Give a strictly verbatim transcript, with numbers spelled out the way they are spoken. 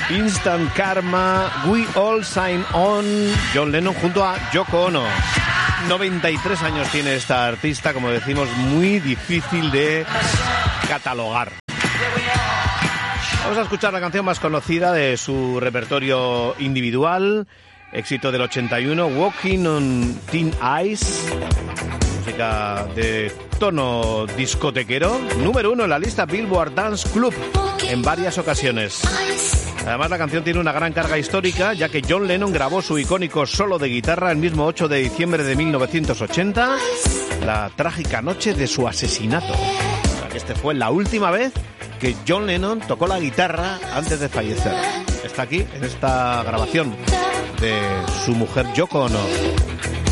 Instant Karma, We All Sign On, John Lennon junto a Yoko Ono. noventa y tres años tiene esta artista, como decimos, muy difícil de catalogar. Vamos a escuchar la canción más conocida de su repertorio individual, éxito del ochenta y uno, Walking on Thin Ice, música de tono discotequero, número uno en la lista Billboard Dance Club en varias ocasiones. Además, la canción tiene una gran carga histórica, ya que John Lennon grabó su icónico solo de guitarra el mismo ocho de diciembre de mil novecientos ochenta, la trágica noche de su asesinato. O sea, que este fue la última vez que John Lennon tocó la guitarra antes de fallecer. Está aquí, en esta grabación de su mujer Yoko Ono.